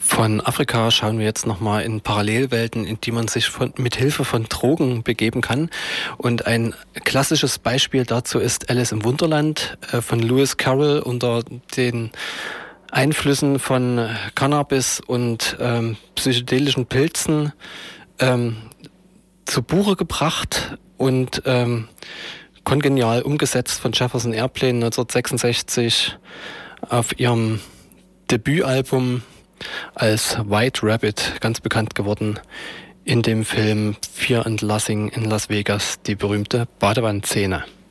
Von Afrika schauen wir jetzt nochmal in Parallelwelten, in die man sich mit Hilfe von Drogen begeben kann. Und ein klassisches Beispiel dazu ist Alice im Wunderland von Lewis Carroll unter den Einflüssen von Cannabis und psychedelischen Pilzen zu Buche gebracht und kongenial umgesetzt von Jefferson Airplane 1966 auf ihrem Debütalbum als White Rabbit ganz bekannt geworden in dem Film Fear and Loathing in Las Vegas, die berühmte Badewannenszene.